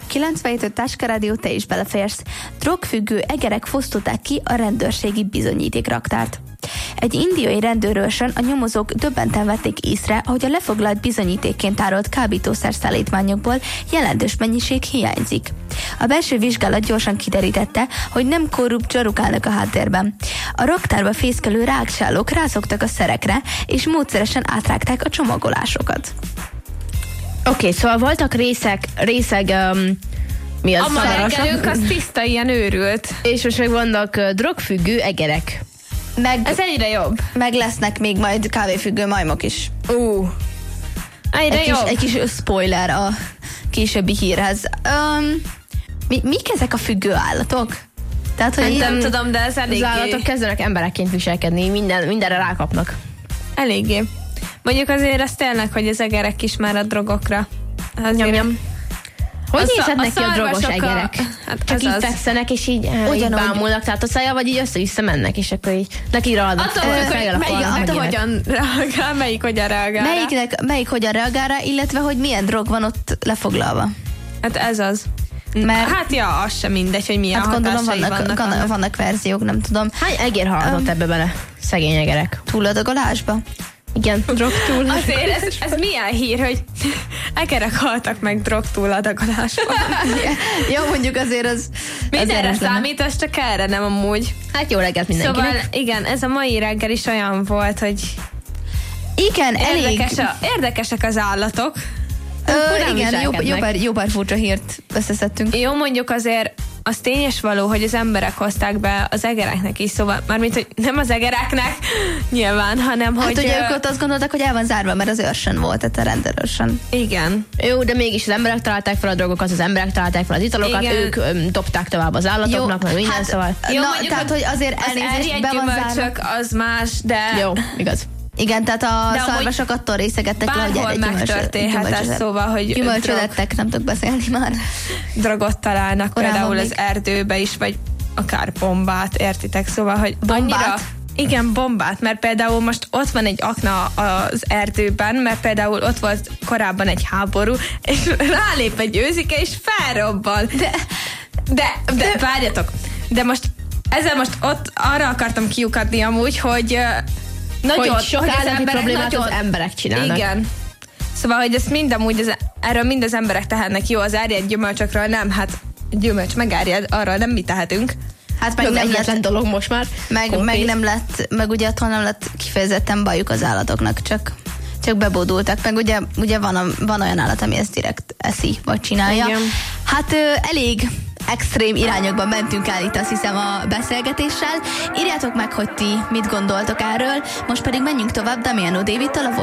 97 Táska Rádió, te is beleférsz. Drogfüggő egerek fosztották ki a rendőrségi bizonyítékraktárt. Egy indiai rendőrőrsön a nyomozók döbbenten vették észre, hogy a lefoglalt bizonyítékként tárolt kábítószer szállítmányokból jelentős mennyiség hiányzik. A belső vizsgálat gyorsan kiderítette, hogy nem korrupt zsaruk állnak a háttérben. A raktárba fészkelő rágcsálók rászoktak a szerekre, és módszeresen átrágták a csomagolásokat. Oké, szóval voltak részeg mi az? A ma reggelünk az tiszta, ilyen őrült. És most meg vannak drogfüggő egerek. Ez egyre jobb. Meg lesznek még majd kávéfüggő majmok is. Egyre jobb. Egy kis spoiler a későbbi hírhez. Mik ezek a függő állatok? Tehát, hogy nem tudom, de ez eléggé... Az állatok kezdenek emberekként viselkedni, mindenre rákapnak. Eléggé. Mondjuk azért ez tényleg, hogy az egerek is már a drogokra. Nyom. Hogy nézhetnek ki a drogos egerek? Csak így fekszenek, és így bámulnak, tehát a szája, vagy így össze-vissza mennek, és akkor így neki raadnak. Attól hogyan reagál, melyik hogyan reagál rá. Melyik hogyan reagál rá, illetve hogy milyen drog van ott lefoglalva. Hát ez az. Mert, az sem mindegy, hogy milyen hatásai vannak verziók, nem tudom. Hány egér haladott ebbe bele? Szegény egerek. Túladagolásba? Igen, drog túl. Azért ez milyen hír, hogy egerek haltak meg drog túladagolásban. Jó, mondjuk azért az... Mindenre számít, az csak erre nem amúgy. Hát jó reggelt mindenkinek. Szóval igen, ez a mai reggel is olyan volt, hogy igen, érdekesek az állatok. Igen, jó pár furcsa hírt összeszedtünk. Jó, mondjuk azért az tényes való, hogy az emberek hozták be az egereknek is, szóval mármint, hogy nem az egereknek nyilván, hanem hogy... Hát ugye ők ott azt gondoltak, hogy el van zárva, mert az őrsön volt, tehát a rendőrőrsön. Igen. Jó, de mégis az emberek találták fel a drogokat, az emberek találták fel az italokat, igen. Ők dobták tovább az állatoknak, meg minden, szóval... Jó, tehát, hogy azért elnézést be van zárva. Az más, de... Jó, igaz. Igen, tehát a szarvasok attól részegettek le, hogy egy megtörténhet, szóval, hogy gyümölcsödettek, nem tudok beszélni már. Drogot találnak például az erdőbe is, vagy akár bombát, értitek? Szóval, hogy annyira... Igen, bombát, mert például most ott van egy akna az erdőben, mert például ott volt korábban egy háború, és rálép egy őzike, és felrobban. De várjatok, de most ezzel most ott arra akartam kiukadni amúgy, hogy hogy sok állati problémát az emberek csinálnak. Igen. Szóval, hogy ezt erről mind az emberek tehetnek. Jó, az árjad gyümölcsökről nem, hát gyümölcs megárjad, arról nem mi tehetünk. Hát meg nem lett dolog most már. Meg nem lett, meg ugye attól nem lett kifejezetten bajuk az állatoknak, csak bebódultak. Meg ugye van olyan állat, ami ezt direkt eszi, vagy csinálja. Igen. Hát elég extrém irányokban mentünk el itt, azt hiszem, a beszélgetéssel. Írjátok meg, hogy ti mit gondoltok erről, most pedig menjünk tovább Damiano Davidtől a